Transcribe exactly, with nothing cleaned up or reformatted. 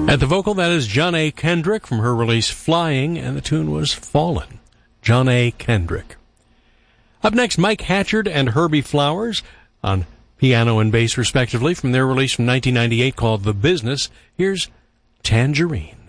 At the vocal, that is John A. Kendrick from her release Flying, and the tune was Fallen. John A. Kendrick. Up next, Mike Hatchard and Herbie Flowers on piano and bass respectively from their release from nineteen ninety-eight called The Business. Here's Tangerine.